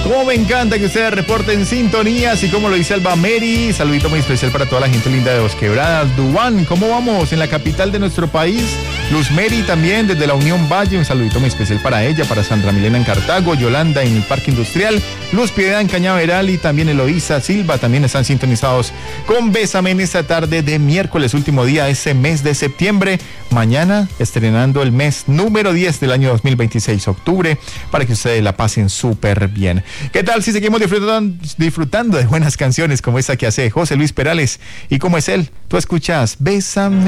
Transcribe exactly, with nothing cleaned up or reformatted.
Como me encanta que ustedes reporten sintonía, así como lo dice Alba Mary. Saludito muy especial para toda la gente linda de Dos Quebradas. Dubán, ¿cómo vamos? En la capital de nuestro país. Luz Mary también desde la Unión Valle. Un saludito muy especial para ella, para Sandra Milena en Cartago, Yolanda en el Parque Industrial, Luz Piedad en Cañaveral y también Eloísa Silva. También están sintonizados con Bésame en esta tarde de miércoles, último día de ese mes de septiembre. Mañana estrenando el mes número diez del año dos mil veintiséis, octubre, para que ustedes la pasen súper bien. ¿Qué tal si seguimos disfrutando, disfrutando de buenas canciones como esta que hace José Luis Perales? ¿Y cómo es él? Tú escuchas Bésame.